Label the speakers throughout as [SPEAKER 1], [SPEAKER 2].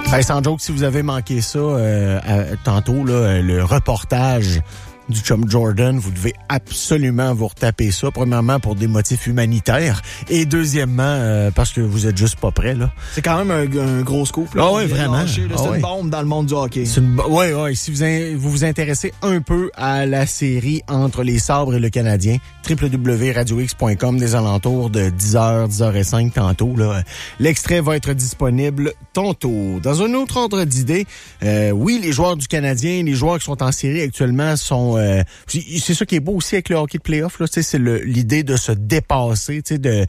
[SPEAKER 1] Hey, sans joke, si vous avez manqué ça tantôt, là, le reportage du chum Jordan, vous devez absolument vous retaper ça. Premièrement, pour des motifs humanitaires. Et deuxièmement, parce que vous êtes juste pas prêts, là.
[SPEAKER 2] C'est quand même un gros scoop, là.
[SPEAKER 1] Ah oui, vraiment.
[SPEAKER 2] C'est une bombe dans le monde du hockey.
[SPEAKER 1] Oui. Si vous vous intéressez un peu à la série Entre les Sabres et le Canadien, www.radiox.com, des alentours de 10h, 10h05 tantôt, là. L'extrait va être disponible tantôt. Dans un autre ordre d'idée, oui, les joueurs du Canadien, les joueurs qui sont en série actuellement sont... c'est ça qui est beau aussi avec le hockey de play-off, là, c'est l'idée de se dépasser,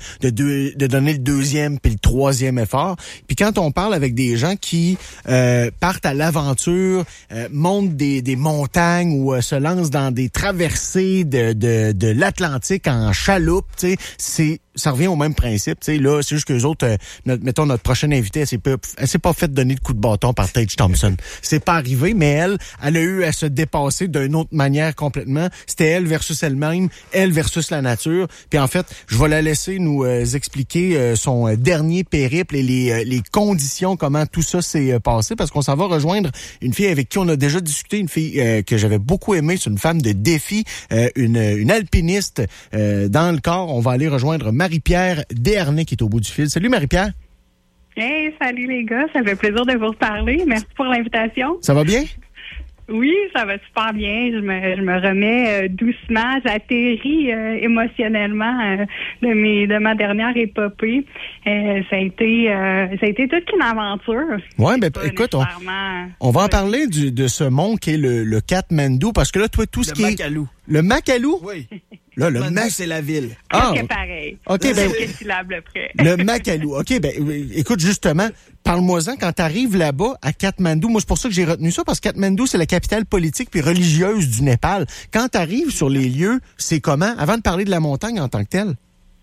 [SPEAKER 1] de donner le deuxième puis le troisième effort. Puis quand on parle avec des gens qui partent à l'aventure, montent des montagnes ou se lancent dans des traversées de l'Atlantique en chaloupe, ça revient au même principe. Là, c'est juste qu'eux autres, mettons notre prochaine invitée, elle s'est pas fait donner de coup de bâton par Tage Thompson. C'est pas arrivé, mais elle a eu à se dépasser d'une autre manière complètement. C'était elle versus elle-même, elle versus la nature. Puis en fait, je vais la laisser nous expliquer son dernier périple et les conditions, comment tout ça s'est passé, parce qu'on s'en va rejoindre une fille avec qui on a déjà discuté, une fille que j'avais beaucoup aimée, c'est une femme de défi, une alpiniste dans le corps. On va aller rejoindre Marie-Pierre Desharnais qui est au bout du fil. Salut Marie-Pierre.
[SPEAKER 3] Hey, salut les gars, ça fait plaisir de vous reparler. Merci pour l'invitation.
[SPEAKER 1] Ça va bien?
[SPEAKER 3] Oui, ça va super bien. Je me remets doucement. J'atterris émotionnellement de ma dernière épopée. Ça a été toute une aventure.
[SPEAKER 1] Ouais, ben écoute, on va en parler de ce mont qui est le Katmandou, parce que là, toi, tout ce qui est... Le Makalu?
[SPEAKER 2] Oui.
[SPEAKER 1] Là, le
[SPEAKER 2] c'est la ville.
[SPEAKER 3] Presque pareil.
[SPEAKER 1] OK, ben... Le Makalu. OK, ben écoute, justement, parle-moi-en quand t'arrives là-bas à Katmandou. Moi, c'est pour ça que j'ai retenu ça, parce que Katmandou, c'est la capitale politique puis religieuse du Népal. Quand t'arrives sur les lieux, c'est comment? Avant de parler de la montagne en tant que telle.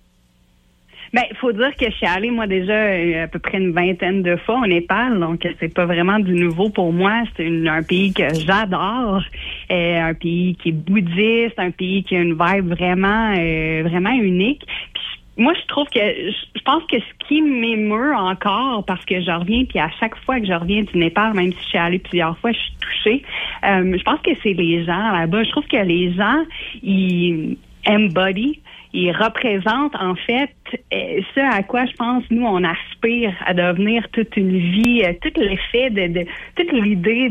[SPEAKER 3] Ben, il faut dire que je suis allée, moi, déjà à peu près une vingtaine de fois au Népal, donc c'est pas vraiment du nouveau pour moi. C'est un pays que j'adore, un pays qui est bouddhiste, un pays qui a une vibe vraiment unique. Puis, moi, je pense que ce qui m'émeut encore, parce que je reviens, puis à chaque fois que je reviens du Népal, même si je suis allée plusieurs fois, je suis touchée. Je pense que c'est les gens là-bas. Je trouve que les gens, ils embody. Il représente, en fait, ce à quoi, je pense, nous, on aspire à devenir toute une vie, tout l'effet toute l'idée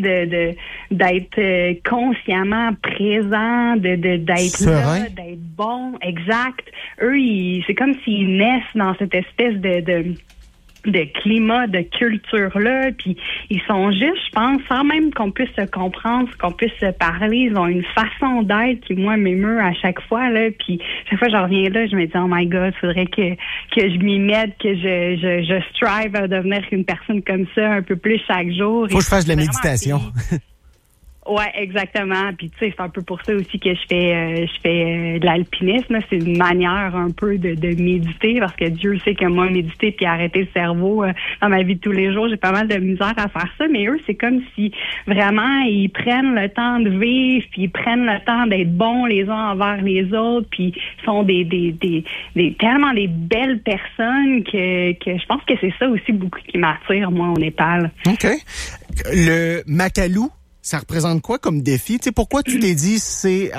[SPEAKER 3] d'être consciemment présent, d'être
[SPEAKER 1] serein.
[SPEAKER 3] là, d'être bon, exact. Eux, c'est comme s'ils naissent dans cette espèce de climat, de culture-là, puis ils sont juste, je pense, sans même qu'on puisse se comprendre, qu'on puisse se parler, ils ont une façon d'être qui, moi, m'émeut à chaque fois, là, puis chaque fois que je reviens là, je me dis, oh my God, faudrait que je m'y mette, que je strive à devenir une personne comme ça un peu plus chaque jour.
[SPEAKER 1] Faut que je fasse de la méditation.
[SPEAKER 3] Ouais, exactement. Puis tu sais, c'est un peu pour ça aussi que je fais de l'alpinisme. C'est une manière un peu de méditer, parce que Dieu sait que moi, méditer puis arrêter le cerveau dans ma vie de tous les jours, j'ai pas mal de misère à faire ça. Mais eux, c'est comme si vraiment ils prennent le temps de vivre, puis ils prennent le temps d'être bons les uns envers les autres, puis sont tellement des belles personnes que je pense que c'est ça aussi beaucoup qui m'attire, moi, au Népal.
[SPEAKER 1] OK. Le Makalu, ça représente quoi comme défi? Tu sais, pourquoi tu t'es dit c'est